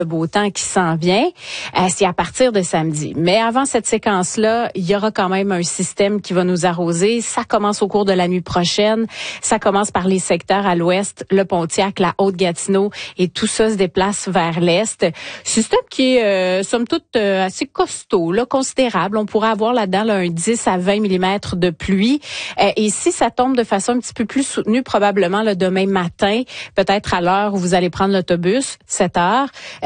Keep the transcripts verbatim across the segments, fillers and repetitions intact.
le beau temps qui s'en vient, euh, c'est à partir de samedi. Mais avant cette séquence-là, il y aura quand même un système qui va nous arroser. Ça commence au cours de la nuit prochaine. Ça commence par les secteurs à l'ouest, le Pontiac, la Haute-Gatineau, et tout ça se déplace vers l'est. Système qui est, euh, somme toute, euh, assez costaud, là, considérable. On pourrait avoir là-dedans là, un dix à vingt millimètres de pluie. Euh, et si ça tombe de façon un petit peu plus soutenue, probablement le demain matin, peut-être à l'heure où vous allez prendre l'autobus, sept heures,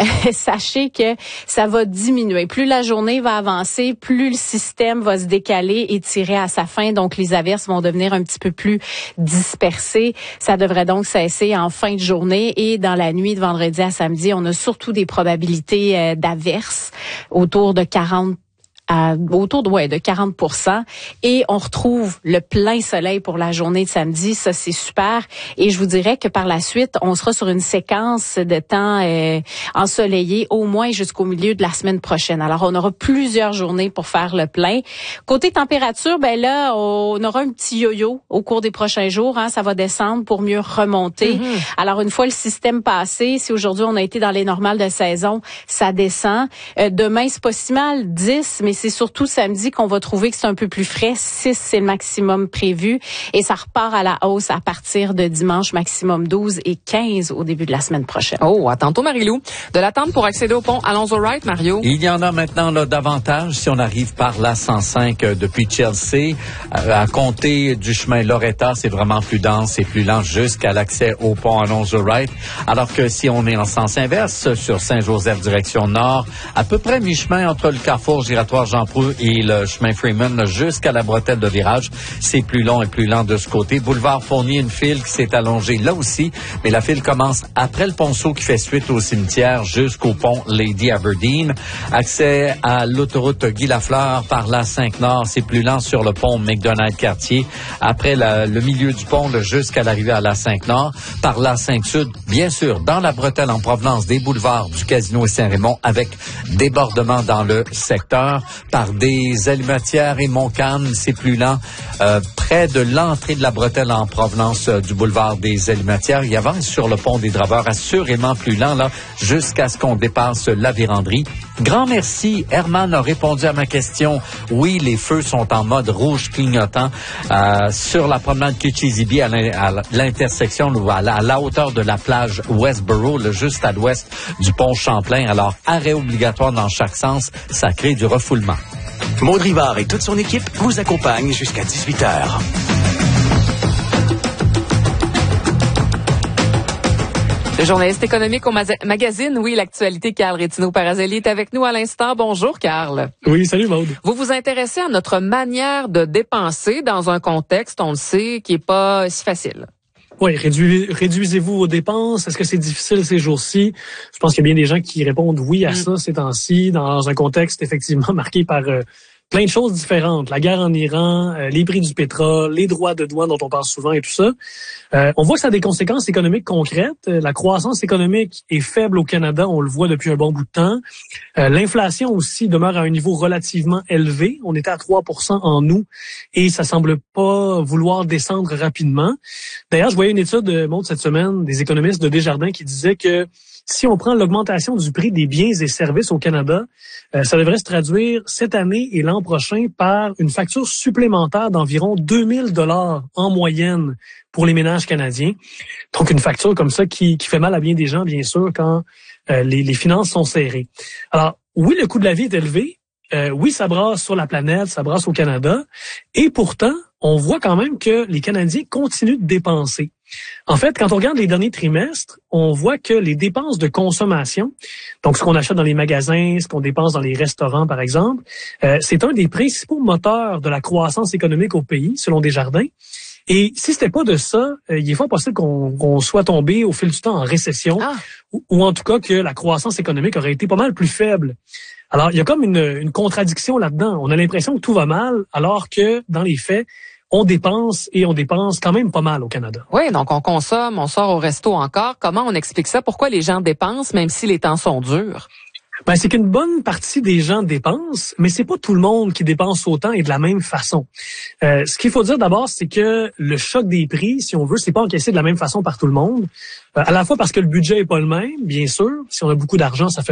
sachez que ça va diminuer. Plus la journée va avancer, plus le système va se décaler et tirer à sa fin. Donc, les averses vont devenir un petit peu plus dispersées. Ça devrait donc cesser en fin de journée. Et dans la nuit de vendredi à samedi, on a surtout des probabilités euh, d'averses autour de quarante à autour de ouais de quarante pour cent, et on retrouve le plein soleil pour la journée de samedi. Ça, c'est super. Et je vous dirais que par la suite, on sera sur une séquence de temps euh, ensoleillé au moins jusqu'au milieu de la semaine prochaine. Alors, on aura plusieurs journées pour faire le plein. Côté température, ben là, on aura un petit yo-yo au cours des prochains jours. Hein, ça va descendre pour mieux remonter. Mm-hmm. Alors, une fois le système passé, si aujourd'hui on a été dans les normales de saison, ça descend. Euh, demain, c'est pas si mal, dix, mais c'est surtout samedi qu'on va trouver que c'est un peu plus frais. six, c'est le maximum prévu. Et ça repart à la hausse à partir de dimanche, maximum douze et quinze au début de la semaine prochaine. Oh, à tantôt, Marie-Lou. De l'attente pour accéder au pont Alonzo Wright, Mario? Il y en a maintenant là, davantage si on arrive par la cent cinq euh, depuis Chelsea. Euh, à compter du chemin Loretta, c'est vraiment plus dense et plus lent jusqu'à l'accès au pont Alonzo Wright. Alors que si on est en sens inverse, sur Saint-Joseph, direction nord, à peu près mi-chemin entre le carrefour giratoire Jean-Proulx et le chemin Freeman jusqu'à la bretelle de virage, c'est plus long et plus lent de ce côté. Boulevard Fournier, une file qui s'est allongée là aussi, mais la file commence après le ponceau qui fait suite au cimetière jusqu'au pont Lady Aberdeen. Accès à l'autoroute Guy Lafleur par la cinq Nord, c'est plus lent sur le pont McDonald-Cartier. Après la, le milieu du pont jusqu'à l'arrivée à la cinq Nord, par la cinq Sud, bien sûr, dans la bretelle en provenance des boulevards du Casino et Saint-Raymond, avec débordement dans le secteur. Par des Allumetières et Montcalm, c'est plus lent. Euh, près de l'entrée de la bretelle en provenance euh, du boulevard des Allumetières, il avance sur le pont des Draveurs, assurément plus lent là, jusqu'à ce qu'on dépasse la Vérandrie. Grand merci. Herman a répondu à ma question. Oui, les feux sont en mode rouge clignotant euh, sur la promenade Kitchizibee à l'intersection ou à la, à la hauteur de la plage Westboro, là, juste à l'ouest du pont Champlain. Alors, arrêt obligatoire dans chaque sens, ça crée du refoulement. Maud Rivard et toute son équipe vous accompagnent jusqu'à dix-huit heures. Le journaliste économique au magazine Oui, l'actualité, Carl Rétino-Parazelli est avec nous à l'instant. Bonjour, Carl. Oui, salut, Maud. Vous vous intéressez à notre manière de dépenser dans un contexte, on le sait, qui est pas si facile. Oui, réduisez, réduisez-vous vos dépenses. Est-ce que c'est difficile ces jours-ci? Je pense qu'il y a bien des gens qui répondent oui à mm. ça ces temps-ci, dans un contexte effectivement marqué par euh, plein de choses différentes. La guerre en Iran, euh, les prix du pétrole, les droits de douane dont on parle souvent et tout ça. Euh, on voit que ça a des conséquences économiques concrètes. Euh, la croissance économique est faible au Canada, on le voit depuis un bon bout de temps. Euh, l'inflation aussi demeure à un niveau relativement élevé. On était à trois pour cent en août et ça semble pas vouloir descendre rapidement. D'ailleurs, je voyais une étude de Maud cette semaine des économistes de Desjardins qui disait que si on prend l'augmentation du prix des biens et services au Canada, euh, ça devrait se traduire cette année et l'an prochain par une facture supplémentaire d'environ deux mille dollars en moyenne pour les ménages canadiens. Donc, une facture comme ça qui, qui fait mal à bien des gens, bien sûr, quand euh, les, les finances sont serrées. Alors, oui, le coût de la vie est élevé. Euh, oui, ça brasse sur la planète, ça brasse au Canada. Et pourtant, on voit quand même que les Canadiens continuent de dépenser. En fait, quand on regarde les derniers trimestres, on voit que les dépenses de consommation, donc ce qu'on achète dans les magasins, ce qu'on dépense dans les restaurants, par exemple, euh, c'est un des principaux moteurs de la croissance économique au pays, selon Desjardins. Et si c'était pas de ça, euh, il est fort possible qu'on, qu'on soit tombé au fil du temps en récession, ah. ou, ou en tout cas que la croissance économique aurait été pas mal plus faible. Alors, il y a comme une, une contradiction là-dedans. On a l'impression que tout va mal, alors que, dans les faits, on dépense et on dépense quand même pas mal au Canada. Oui, donc on consomme, on sort au resto encore. Comment on explique ça? Pourquoi les gens dépensent, même si les temps sont durs? Ben, c'est qu'une bonne partie des gens dépensent, mais c'est pas tout le monde qui dépense autant et de la même façon. Euh, ce qu'il faut dire d'abord, c'est que le choc des prix, si on veut, c'est pas encaissé de la même façon par tout le monde. Euh, à la fois parce que le budget est pas le même, bien sûr. Si on a beaucoup d'argent, ça fait